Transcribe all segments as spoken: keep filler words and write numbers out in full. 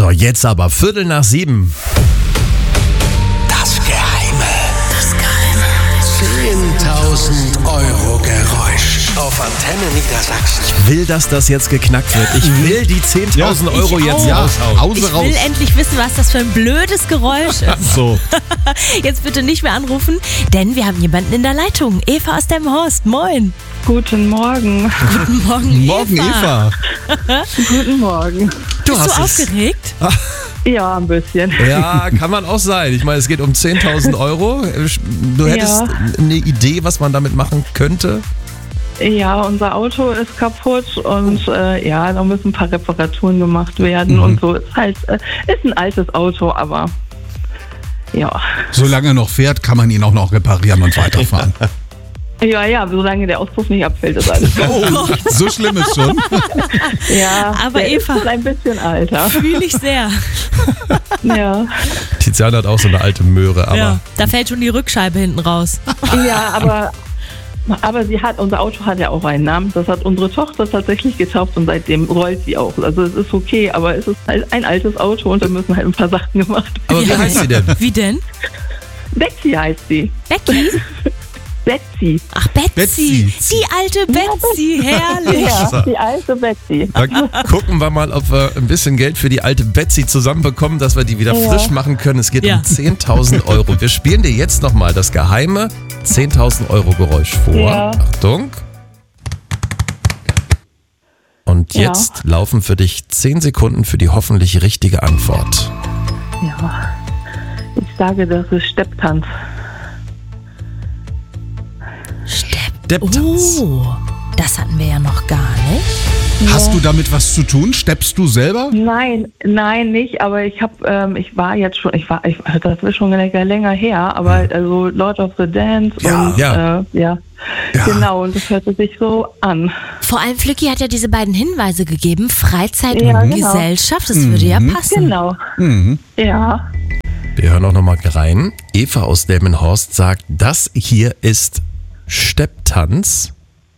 So, jetzt aber Viertel nach sieben. Das Geheime. Das Geheime. zehntausend Euro Geräusch. Auf Antenne Niedersachsen. Ich will, dass das jetzt geknackt wird. Ich will die zehntausend Ja, Euro ich jetzt auch. ja, Hause Ich raus. will endlich wissen, was das für ein blödes Geräusch ist. So. Jetzt bitte nicht mehr anrufen, denn wir haben jemanden in der Leitung. Eva aus Delmenhorst, moin. Guten Morgen. Guten Morgen, Morgen, Eva. Guten Morgen. Du Bist hast du es. aufgeregt? Ja, ein bisschen. Ja, kann man auch sein. Ich meine, es geht um zehntausend Euro. Du hättest Ja. eine Idee, was man damit machen könnte? Ja, unser Auto ist kaputt und äh, ja, da müssen ein paar Reparaturen gemacht werden Mhm. und so. Ist halt, äh, ist ein altes Auto, aber ja. Solange er noch fährt, kann man ihn auch noch reparieren und weiterfahren. Ja, ja, solange der Auspuff nicht abfällt, ist alles gut. Oh, so schlimm ist schon. Ja, Aber der Eva- ist schon ein bisschen alter. Fühle ich sehr. Ja, Tiziana hat auch so eine alte Möhre, aber Ja, da fällt schon die Rückscheibe hinten raus. ja, aber aber sie hat, unser Auto hat ja auch einen Namen. Das hat unsere Tochter tatsächlich getauft und seitdem rollt sie auch. Also es ist okay, aber es ist halt ein altes Auto und da müssen halt ein paar Sachen gemacht aber wie werden. heißt sie denn? Wie denn? Betsy heißt sie. Becky? Betsy. Ach, Betsy. Betsy. Die alte Betsy, herrlich. Ja, die alte Betsy. Da gucken wir mal, ob wir ein bisschen Geld für die alte Betsy zusammenbekommen, dass wir die wieder Ja. frisch machen können. Es geht Ja. um zehntausend Euro. Wir spielen dir jetzt nochmal das geheime zehntausend Euro Geräusch vor. Ja. Achtung. Und Ja. jetzt laufen für dich zehn Sekunden für die hoffentlich richtige Antwort. Ja. Ich sage, das ist Stepptanz. Stepp. Stepptanz. Oh, das hatten wir ja noch gar nicht. Hast du damit was zu tun? Steppst du selber? Nein, nein, nicht. Aber ich habe, ähm, ich war jetzt schon, ich war, ich, das ist schon länger, länger her. Aber also Lord of the Dance Ja, und ja. Äh, ja, Ja. genau. Und das hörte sich so an. Vor allem Flücki hat ja diese beiden Hinweise gegeben. Freizeit Ja, und genau. Gesellschaft, das würde ja passen. Genau. Mhm. Ja. Wir hören auch nochmal rein. Eva aus Delmenhorst sagt, das hier ist Stepptanz.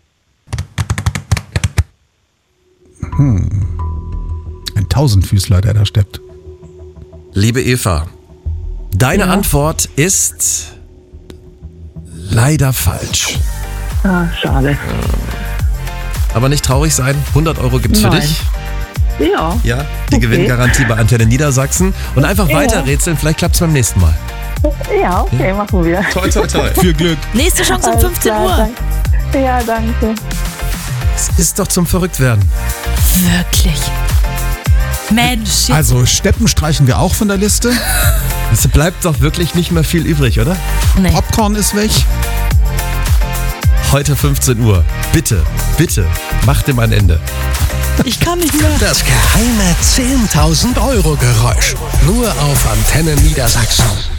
Ein Tausendfüßler, der da steppt. Liebe Eva, deine Ja. Antwort ist leider falsch. Ah, schade. Aber nicht traurig sein, hundert Euro gibt's für Nein. dich. Ja. Ja, die Okay. Gewinngarantie bei Antenne Niedersachsen. Und einfach Ja. weiter rätseln, vielleicht klappt's beim nächsten Mal. Ja, okay, machen wir. Toi, toi, toi. Viel Glück. Nächste Chance um Alles fünfzehn klar, Uhr. danke. Ja, danke. Es ist doch zum Verrücktwerden. Wirklich. Mensch, jetzt Also Steppen streichen wir auch von der Liste. Es bleibt doch wirklich nicht mehr viel übrig, oder? nee. Popcorn ist weg. Heute fünfzehn Uhr. Bitte, bitte, mach dem ein Ende. Ich kann nicht mehr. Das geheime zehntausend Euro Geräusch. Nur auf Antenne Niedersachsen.